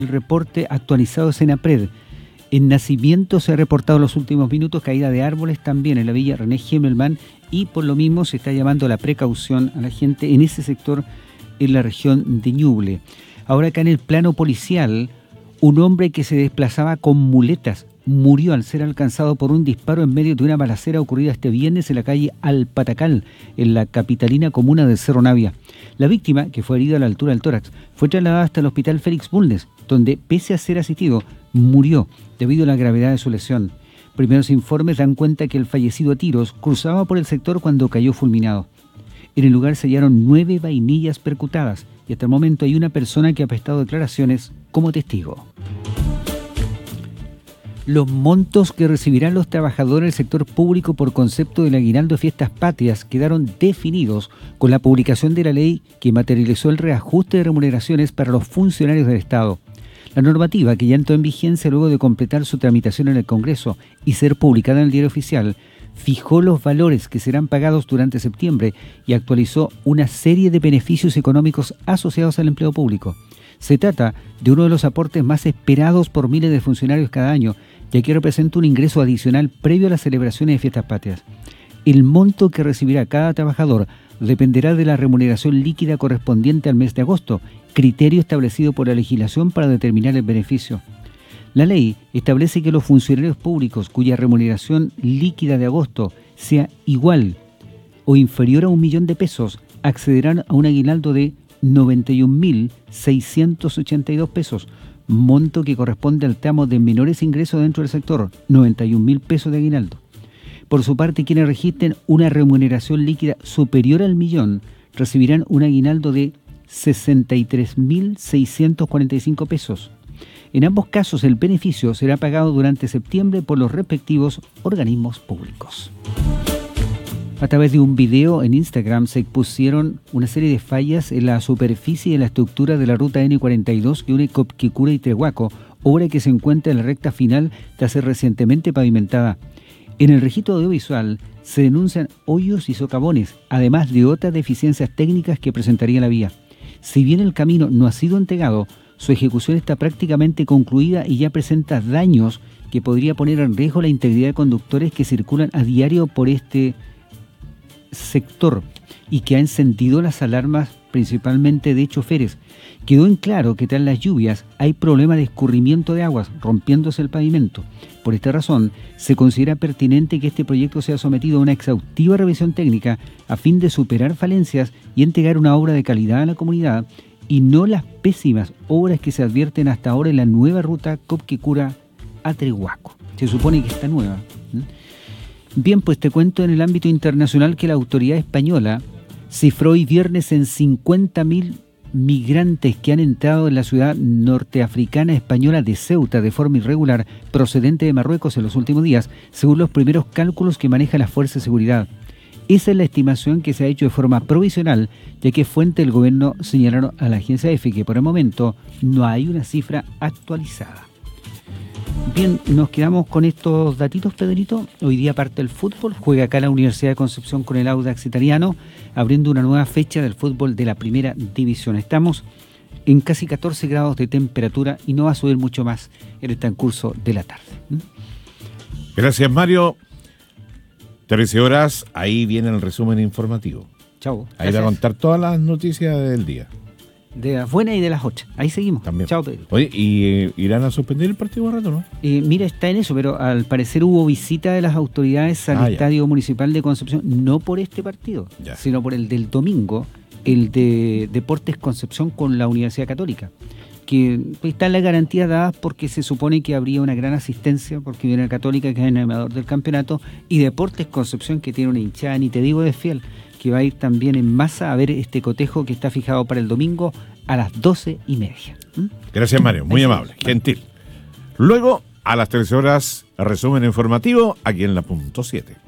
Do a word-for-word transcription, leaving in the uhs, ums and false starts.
El reporte actualizado de Senapred. En Nacimiento se ha reportado en los últimos minutos caída de árboles también en la villa René Himmelman, y por lo mismo se está llamando a la precaución a la gente en ese sector en la región de Ñuble. Ahora acá en el plano policial, un hombre que se desplazaba con muletas murió al ser alcanzado por un disparo en medio de una balacera ocurrida este viernes en la calle Alpatacal, en la capitalina comuna de Cerro Navia. La víctima, que fue herida a la altura del tórax, fue trasladada hasta el hospital Félix Bulnes, donde, pese a ser asistido, murió debido a la gravedad de su lesión. Primeros informes dan cuenta que el fallecido a tiros cruzaba por el sector cuando cayó fulminado. En el lugar se hallaron nueve vainillas percutadas y hasta el momento hay una persona que ha prestado declaraciones como testigo. Los montos que recibirán los trabajadores del sector público por concepto del aguinaldo de fiestas patrias quedaron definidos con la publicación de la ley que materializó el reajuste de remuneraciones para los funcionarios del Estado. La normativa, que ya entró en vigencia luego de completar su tramitación en el Congreso y ser publicada en el Diario Oficial, fijó los valores que serán pagados durante septiembre y actualizó una serie de beneficios económicos asociados al empleo público. Se trata de uno de los aportes más esperados por miles de funcionarios cada año, ya que representa un ingreso adicional previo a las celebraciones de fiestas patrias. El monto que recibirá cada trabajador dependerá de la remuneración líquida correspondiente al mes de agosto, criterio establecido por la legislación para determinar el beneficio. La ley establece que los funcionarios públicos cuya remuneración líquida de agosto sea igual o inferior a un millón de pesos accederán a un aguinaldo de noventa y un mil seiscientos ochenta y dos pesos, monto que corresponde al tramo de menores ingresos dentro del sector, noventa y un mil pesos de aguinaldo. Por su parte, quienes registren una remuneración líquida superior al millón recibirán un aguinaldo de sesenta y tres mil seiscientos cuarenta y cinco pesos. En ambos casos, el beneficio será pagado durante septiembre por los respectivos organismos públicos. A través de un video en Instagram se expusieron una serie de fallas en la superficie y en la estructura de la ruta ene cuarenta y dos que une Copquecura y Trehuaco, obra que se encuentra en la recta final tras ser recientemente pavimentada. En el registro audiovisual se denuncian hoyos y socavones, además de otras deficiencias técnicas que presentaría la vía. Si bien el camino no ha sido entregado, su ejecución está prácticamente concluida y ya presenta daños que podría poner en riesgo la integridad de conductores que circulan a diario por este sector y que ha encendido las alarmas principalmente de choferes. Quedó en claro que tras las lluvias hay problema de escurrimiento de aguas, rompiéndose el pavimento. Por esta razón, se considera pertinente que este proyecto sea sometido a una exhaustiva revisión técnica a fin de superar falencias y entregar una obra de calidad a la comunidad y no las pésimas obras que se advierten hasta ahora en la nueva ruta Copquecura a Trehuaco. Se supone que está nueva. Bien, pues te cuento en el ámbito internacional que la autoridad española cifró hoy viernes en cincuenta mil migrantes que han entrado en la ciudad norteafricana española de Ceuta de forma irregular procedente de Marruecos en los últimos días, según los primeros cálculos que maneja la Fuerza de Seguridad. Esa es la estimación que se ha hecho de forma provisional, ya que fuente del gobierno señalaron a la agencia EFE que por el momento no hay una cifra actualizada. Bien, nos quedamos con estos datitos, Pedrito. Hoy día parte el fútbol, juega acá la Universidad de Concepción con el Audax Italiano, abriendo una nueva fecha del fútbol de la primera división. Estamos en casi catorce grados de temperatura y no va a subir mucho más en el transcurso de la tarde. ¿Mm? Gracias, Mario. trece horas, ahí viene el resumen informativo. Chau. Ahí va a contar todas las noticias del día. De las buenas y de las ocho. Ahí seguimos. También. Chao, Pedro. Oye, ¿y eh, irán a suspender el partido un rato, no? Eh, mira, está en eso, pero al parecer hubo visita de las autoridades al ah, Estadio Municipal de Concepción, no por este partido, ya. sino por el del domingo, el de Deportes Concepción con la Universidad Católica, que están las garantías dadas porque se supone que habría una gran asistencia, porque viene la Católica, que es el animador del campeonato, y Deportes Concepción, que tiene una hinchada, ni te digo de fiel, que va a ir también en masa a ver este cotejo que está fijado para el domingo a las doce y media. ¿Mm? Gracias, Mario. Muy amable, gentil. Luego, a las trece horas, resumen informativo aquí en la punto siete.